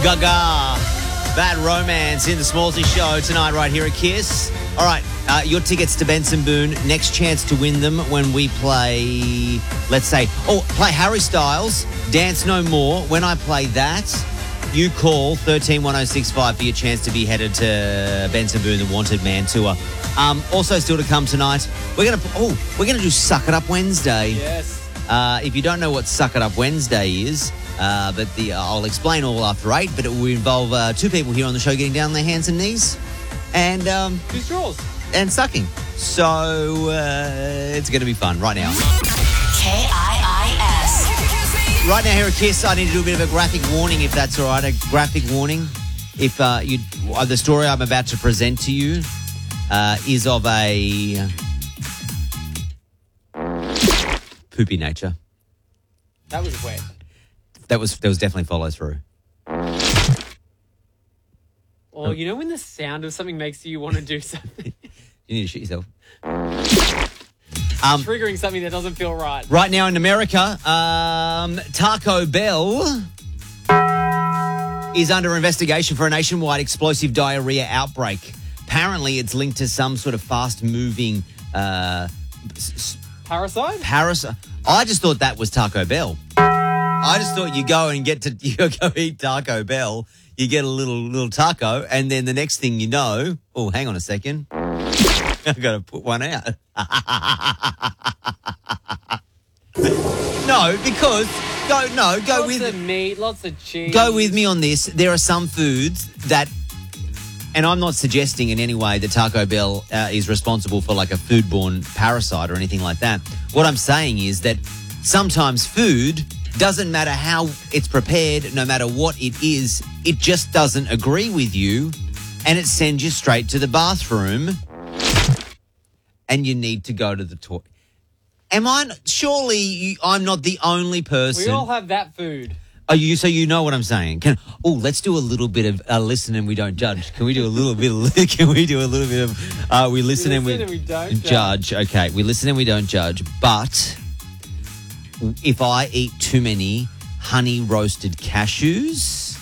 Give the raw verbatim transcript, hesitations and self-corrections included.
Gaga, Bad Romance in the Smallsy Show tonight right here at Kiss. All right, uh, your tickets to Benson Boone. Next chance to win them when we play, let's say, oh, play Harry Styles, Dance No More. When I play that, you call one three one oh six five for your chance to be headed to Benson Boone, the Wanted Man tour. Um, also still to come tonight, we're going to, oh, we're going to do Suck It Up Wednesday. Yes. Uh, if you don't know what Suck It Up Wednesday is, uh, but the uh, I'll explain all after eight, but it will involve uh, two people here on the show getting down on their hands and knees and um, Two straws. and sucking. So uh, it's going to be fun right now. K I I S. Right now here at Kiss, I need to do a bit of a graphic warning, if that's all right. A graphic warning. If uh, you, uh, the story I'm about to present to you uh, is of a poopy nature. That was wet. That was there was definitely follow through. Or, you know when the sound of something makes you want to do something? You need to shit yourself. Um, triggering something that doesn't feel right. Right now in America, um, Taco Bell is under investigation for a nationwide explosive diarrhea outbreak. Apparently, it's linked to some sort of fast-moving uh, s- Parasite? parasite. I just thought that was Taco Bell. I just thought you go and get to you go eat Taco Bell, you get a little little taco, and then the next thing you know, oh, hang on a second, I've got to put one out. No, because go no go Lots with of meat, lots of cheese. Go with me on this. There are some foods that, and I'm not suggesting in any way that Taco Bell uh, is responsible for like a foodborne parasite or anything like that. What I'm saying is that sometimes food doesn't matter how it's prepared, no matter what it is, it just doesn't agree with you and it sends you straight to the bathroom and you need to go to the toilet. Am I, surely you, I'm not the only person. We all have that food. Are you, so you know what I'm saying? Can, oh, let's do a little bit of uh, listen and we don't judge. Can we do a little bit of, can we do a little bit of, uh, we listen, We and, we listen and we don't judge. judge. Okay, we listen and we don't judge. But if I eat too many honey roasted cashews,